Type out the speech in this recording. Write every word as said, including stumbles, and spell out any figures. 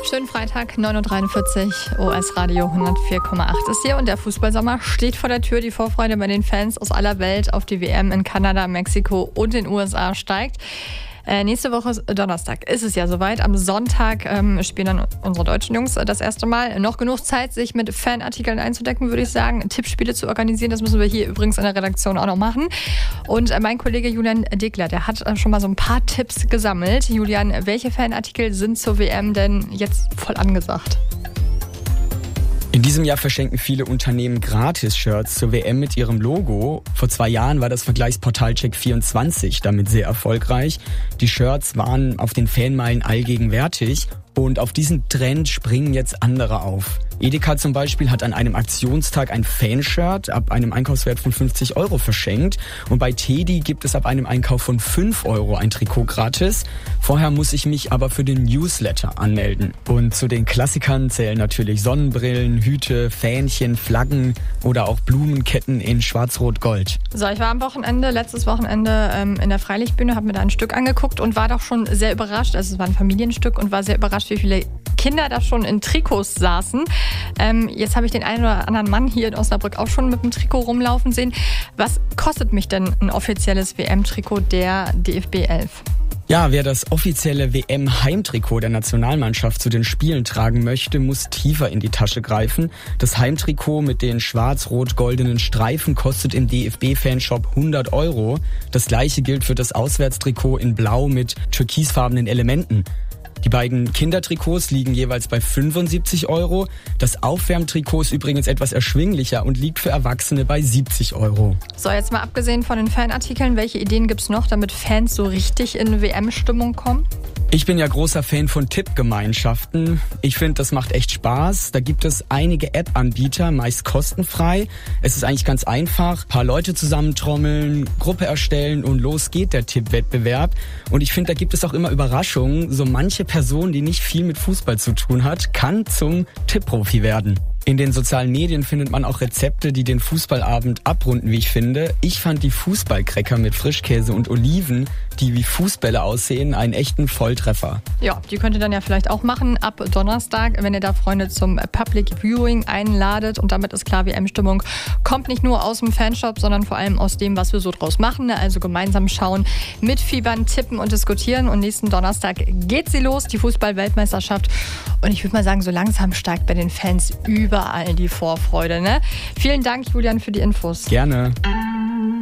Schönen Freitag, neun Uhr dreiundvierzig, O S-Radio hundertvier Komma acht ist hier und der Fußballsommer steht vor der Tür. Die Vorfreude bei den Fans aus aller Welt auf die W M in Kanada, Mexiko und den U S A steigt. Äh, nächste Woche Donnerstag ist es ja soweit. Am Sonntag ähm, spielen dann unsere deutschen Jungs das erste Mal. Noch genug Zeit, sich mit Fanartikeln einzudecken, würde ich sagen. Tippspiele zu organisieren, das müssen wir hier übrigens in der Redaktion auch noch machen. Und äh, mein Kollege Julian Dickler, der hat äh, schon mal so ein paar Tipps gesammelt. Julian, welche Fanartikel sind zur W M denn jetzt voll angesagt? In diesem Jahr verschenken viele Unternehmen Gratis-Shirts zur W M mit ihrem Logo. Vor zwei Jahren war das Vergleichsportal Check vierundzwanzig damit sehr erfolgreich. Die Shirts waren auf den Fanmeilen allgegenwärtig. Und auf diesen Trend springen jetzt andere auf. Edeka zum Beispiel hat an einem Aktionstag ein Fanshirt ab einem Einkaufswert von fünfzig Euro verschenkt. Und bei Teddy gibt es ab einem Einkauf von fünf Euro ein Trikot gratis. Vorher muss ich mich aber für den Newsletter anmelden. Und zu den Klassikern zählen natürlich Sonnenbrillen, Hüte, Fähnchen, Flaggen oder auch Blumenketten in Schwarz-Rot-Gold. So, ich war am Wochenende, letztes Wochenende ähm, in der Freilichtbühne, habe mir da ein Stück angeguckt und war doch schon sehr überrascht. Also es war ein Familienstück und war sehr überrascht, wie viele Kinder da schon in Trikots saßen. Ähm, jetzt habe ich den einen oder anderen Mann hier in Osnabrück auch schon mit dem Trikot rumlaufen sehen. Was kostet mich denn ein offizielles W M-Trikot der D F B elf? Ja, wer das offizielle W M-Heimtrikot der Nationalmannschaft zu den Spielen tragen möchte, muss tiefer in die Tasche greifen. Das Heimtrikot mit den schwarz-rot-goldenen Streifen kostet im D F B-Fanshop hundert Euro. Das gleiche gilt für das Auswärtstrikot in Blau mit türkisfarbenen Elementen. Die beiden Kindertrikots liegen jeweils bei fünfundsiebzig Euro. Das Aufwärmtrikot ist übrigens etwas erschwinglicher und liegt für Erwachsene bei siebzig Euro. So, jetzt mal abgesehen von den Fanartikeln, welche Ideen gibt's noch, damit Fans so richtig in W M-Stimmung kommen? Ich bin ja großer Fan von Tippgemeinschaften. Ich finde, das macht echt Spaß. Da gibt es einige App-Anbieter, meist kostenfrei. Es ist eigentlich ganz einfach. Ein paar Leute zusammentrommeln, Gruppe erstellen und los geht der Tippwettbewerb. Und ich finde, da gibt es auch immer Überraschungen. So manche Person, die nicht viel mit Fußball zu tun hat, kann zum Tippprofi werden. In den sozialen Medien findet man auch Rezepte, die den Fußballabend abrunden, wie ich finde. Ich fand die Fußballcracker mit Frischkäse und Oliven, die wie Fußbälle aussehen, einen echten Volltreffer. Ja, die könnt ihr dann ja vielleicht auch machen ab Donnerstag, wenn ihr da Freunde zum Public Viewing einladet. Und damit ist klar, W M-Stimmung kommt nicht nur aus dem Fanshop, sondern vor allem aus dem, was wir so draus machen. Also gemeinsam schauen, mitfiebern, tippen und diskutieren. Und nächsten Donnerstag geht sie los, die Fußball-Weltmeisterschaft. Und ich würde mal sagen, so langsam steigt bei den Fans überall die Vorfreude. Ne? Vielen Dank, Julian, für die Infos. Gerne.